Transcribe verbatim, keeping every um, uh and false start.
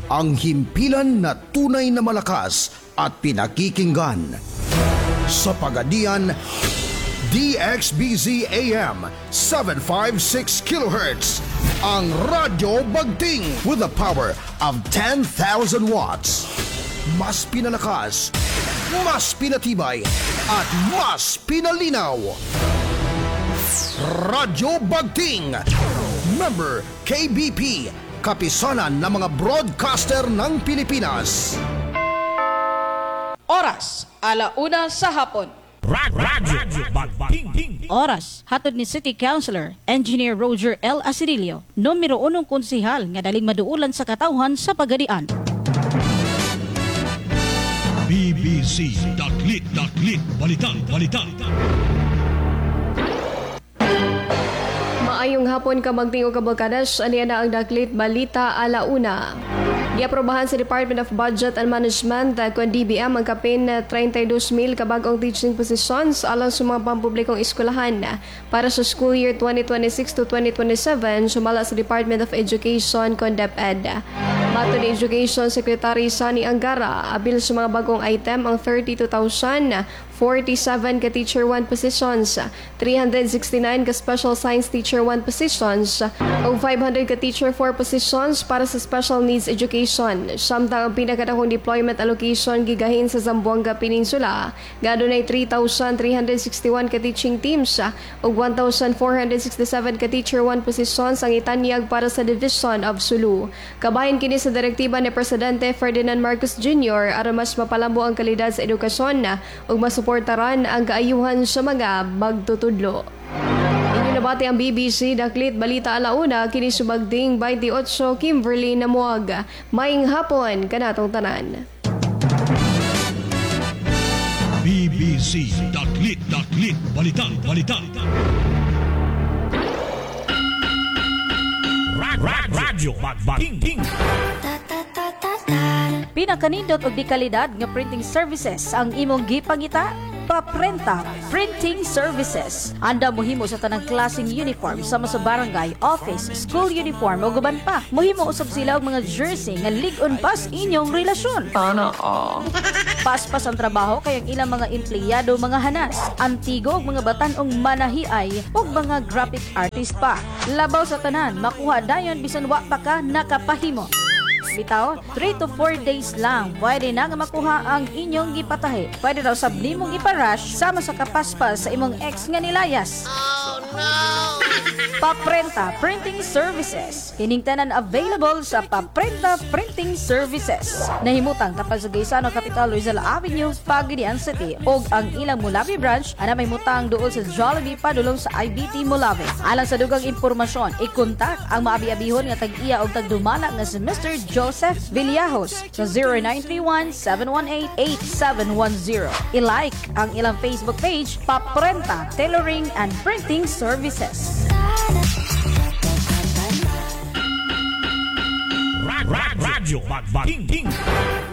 ang himpilan na tunay na malakas at pinakikinggan. Sa Pagadian, D X B Z A M seven fifty-six kilohertz, ang Radyo Bagting with the power of ten thousand watts. Mas pinalakas, mas pinatibay, at mas pinalinaw. Radyo Bagting, member K B P, kapisanan ng mga broadcaster ng Pilipinas. Oras, alauna sa hapon. Radyo Bagting. Oras, hatod ni City Councilor, Engineer Roger L. Asirilio, numero unong konsihal nga daling maduulan sa katawhan sa Pagadian. B B C Daklit Daklit Balitang Balitang. Maayong hapon ka magting o kabalkadas, aniya na ang Daklit Balita alauna. Giaprobahan sa Department of Budget and Management kung D B M ang kapin na thirty-two mil kabagong teaching positions alang sa mga pampublikong eskwelahan para sa school year twenty twenty-six to twenty twenty-seven sumala sa Department of Education kung DepEd. Bato ni Education Secretary Sani Angara, abil sa mga bagong item ang thirty-two thousand forty-seven ka Teacher one positions, three hundred sixty-nine ka Special Science Teacher one positions, o five hundred ka Teacher four positions para sa Special Needs Education. Samtang ang pinakadakong deployment allocation gigahin sa Zamboanga Peninsula, gadunay three thousand three hundred sixty-one ka teaching teams, o one thousand four hundred sixty-seven ka Teacher one positions ang itanyag para sa Division of Sulu. Kabahin kini sa direktiba ni Presidente Ferdinand Marcos Junior aron mas mapalabo ang kalidad sa edukasyon ug masuportaran ang kaayuhan sa mga magtutudlo. Inyo nabati ang B B C Daklit Balita alauna kini subagding twenty-eight Kimberly Namuag. Maayong hapon kanatong tanan. B B C Daklit Daklit Balitang Balitang. Radyo Bagting. Pinakanindot og di kalidad nga printing services ang imong gipangita. Paprenta Printing Services. Anda mohimo sa tanang klaseng uniform sama sa barangay, office, school uniform o guban pa. Mohimo usab sila og mga jersey nga lig-on pas inyong relasyon. Ana oh. Paspas ang trabaho kay ang ilang mga empleyado mga hanas, antigo og mga batan-ong manahiay ug mga graphic artist pa. Labaw sa tanan, makuha dayon bisan wa pa ka nakapahimo. Bitaw, three to four days lang pwede na nga makuha ang inyong gipatahi. Pwede daw sab nimong iparush sama sa kapaspas sa imong ex nga nilayas. Oh no! Paprenta Printing Services. Kining tanan available sa Paprenta Printing Services. Nahimutang tapal sa Gaisano Capital Rizal Avenue, Pagadian City. Og ang ilang Mulabi branch ana may mutang duol sa Jollibee padulong sa I B T Mulabi. Alang sa dugang impormasyon, i-contact ang maabi-abihon nga tag-iya og tagdumala nga si Mister Joseph Villajos sa zero nine three one, seven one eight, eight seven one zero. I-like ang ilang Facebook page, Paprenta Tailoring and Printing Services. Radyo Bagting.